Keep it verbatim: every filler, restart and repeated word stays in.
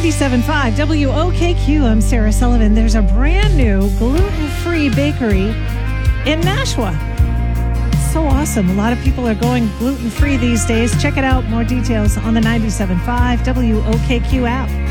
ninety-seven point five W O K Q. I'm Sarah Sullivan. There's a brand new gluten-free bakery in Nashua. So awesome. A lot of people are going gluten-free these days. Check it out. More details on the ninety-seven point five W O K Q app.